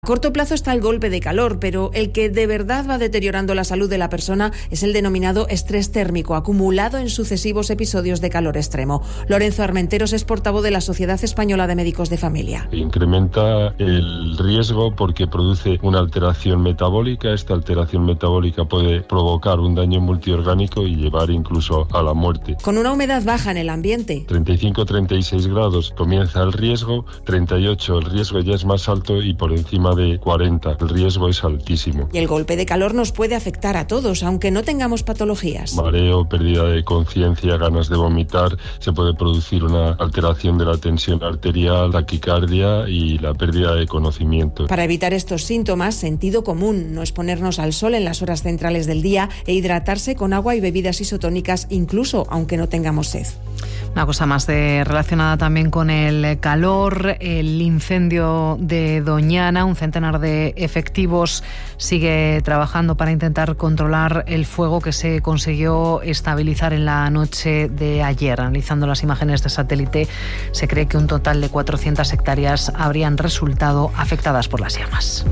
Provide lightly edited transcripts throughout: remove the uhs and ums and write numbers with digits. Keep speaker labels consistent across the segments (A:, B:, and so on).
A: A corto plazo está el golpe de calor, pero el que de verdad va deteriorando la salud de la persona es el denominado estrés térmico, acumulado en sucesivos episodios de calor extremo. Lorenzo Armenteros es portavoz de la Sociedad Española de Médicos de Familia.
B: Incrementa el riesgo porque produce una alteración metabólica. Esta alteración metabólica puede provocar un daño multiorgánico y llevar incluso a la muerte.
A: Con una humedad baja en el ambiente.
B: 35-36 grados comienza el riesgo, 38 el riesgo ya es más alto y por encima de 40 el riesgo es altísimo.
A: Y el golpe de calor nos puede afectar a todos, aunque no tengamos patologías.
B: Mareo, pérdida de conciencia, ganas de vomitar, se puede producir una alteración de la tensión arterial, taquicardia y la pérdida de conocimiento.
A: Para evitar estos síntomas, sentido común, no exponernos al sol en las horas centrales del día e hidratarse con agua y bebidas isotónicas, incluso aunque no tengamos sed.
C: Una cosa más relacionada también con el calor, el incendio de Doñana. Un centenar de efectivos sigue trabajando para intentar controlar el fuego que se consiguió estabilizar en la noche de ayer. Analizando las imágenes de satélite, se cree que un total de 400 hectáreas habrían resultado afectadas por las llamas.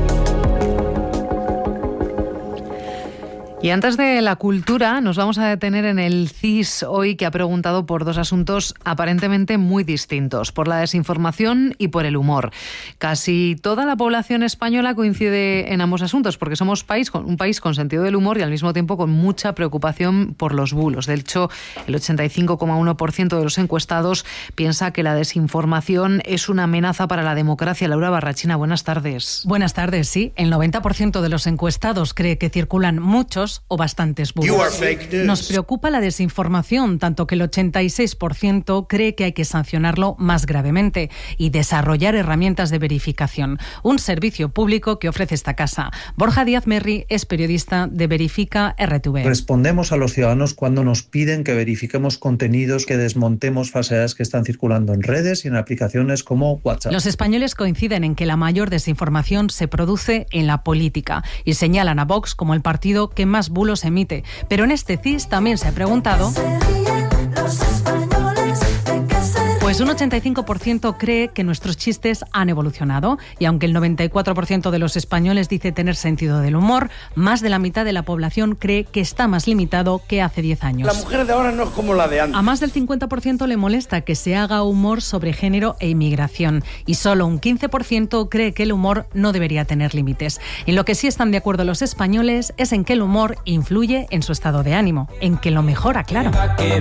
C: Y antes de la cultura, nos vamos a detener en el CIS hoy, que ha preguntado por dos asuntos aparentemente muy distintos, por la desinformación y por el humor. Casi toda la población española coincide en ambos asuntos, porque somos un país con sentido del humor y al mismo tiempo con mucha preocupación por los bulos. De hecho, el 85,1% de los encuestados piensa que la desinformación es una amenaza para la democracia. Laura Barrachina, buenas tardes.
D: Buenas tardes, sí. El 90% de los encuestados cree que circulan muchos o bastantes bulos. Nos preocupa la desinformación, tanto que el 86% cree que hay que sancionarlo más gravemente y desarrollar herramientas de verificación. Un servicio público que ofrece esta casa. Borja Díaz Merri es periodista de Verifica RTV.
E: Respondemos a los ciudadanos cuando nos piden que verifiquemos contenidos, que desmontemos falsedades que están circulando en redes y en aplicaciones como WhatsApp.
D: Los españoles coinciden en que la mayor desinformación se produce en la política y señalan a Vox como el partido que más bulos emite. Pero en este CIS también se ha preguntado... Pues un 85% cree que nuestros chistes han evolucionado y aunque el 94% de los españoles dice tener sentido del humor, más de la mitad de la población cree que está más limitado que hace 10 años.
F: La mujer de ahora no es como la de antes.
D: A más del 50% le molesta que se haga humor sobre género e inmigración y solo un 15% cree que el humor no debería tener límites. En lo que sí están de acuerdo los españoles es en que el humor influye en su estado de ánimo, en que lo mejora, claro.